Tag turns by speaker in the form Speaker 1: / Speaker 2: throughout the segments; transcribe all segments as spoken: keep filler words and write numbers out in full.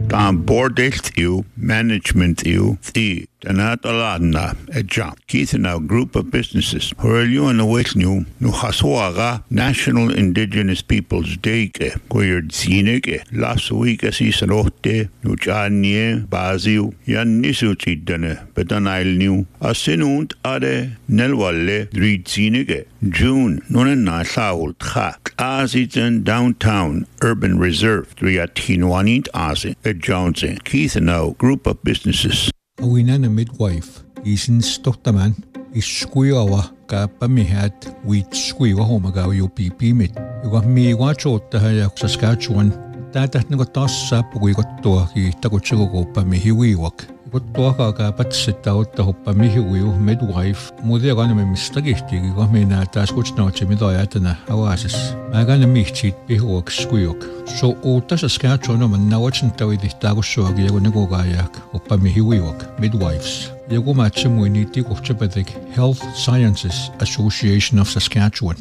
Speaker 1: Tam bordelt iw, management iw, thi. Tanataladna a jump. Keith and our group of businesses. Horelio and the West New, no Haswaga, National Indigenous Peoples Day, Goyard Zineke, last week as he sanote, no Janye, Bazil, Yan Nisutidane, Betanile New, a sinunt ade, Nelwalle, Reed Zineke, June, Nonana Saul, Tchak, Azitan Downtown Urban Reserve, Triatinwanit Azi, a Johnson. Keith and our group of businesses.
Speaker 2: Awinan a midwife, isin stoktaman, is squeawa, kapamihat, wheat squeawa homaga, you pipi mit. You got me watch out the Hayak Saskatchewan, that at Nagotas up, we got to he tagochigo pamihi walk. Got to ka pat sit out the hopamihi midwife, Mudia gonna be mistagishti, you got me not as which no chimidoyatana, oasis. I gonna meet cheat behawk squeak. So ota Saskatchewan man na watching tawi di tagosog yago nagogayak opamihiwiwak midwives. Yago matchim we need to Chapatic Health Sciences Association of Saskatchewan.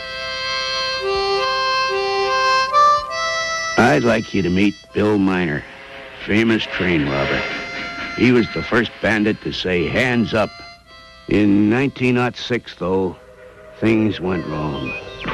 Speaker 3: I'd like you to meet Bill Miner, famous train robber. He was the first bandit to say hands up. In nineteen oh six, though, things went wrong.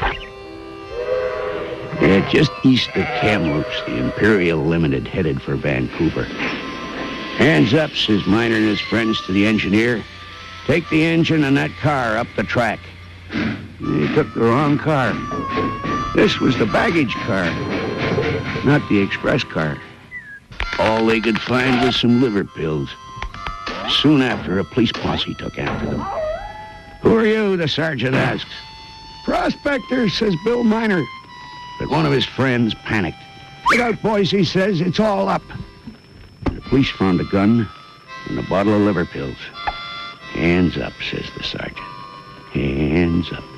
Speaker 3: Yeah, just east of Kamloops, the Imperial Limited headed for Vancouver. Hands up, says Miner and his friends to the engineer. Take the engine and that car up the track. They took the wrong car. This was the baggage car, not the express car. All they could find was some liver pills. Soon after, a police posse took after them. Who are you, the sergeant asks. Prospector, says Bill Miner. But one of his friends panicked. Get out, boys, he says. It's all up. The police found a gun and a bottle of liver pills. Hands up, says the sergeant. Hands up.